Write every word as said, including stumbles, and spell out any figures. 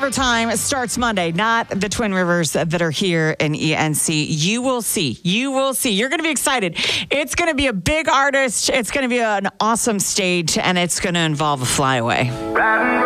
Overtime starts Monday, not the Twin Rivers that are here in E N C. You will see. You will see. You're going to be excited. It's going to be a big artist. It's going to be an awesome stage, and it's going to involve a flyaway.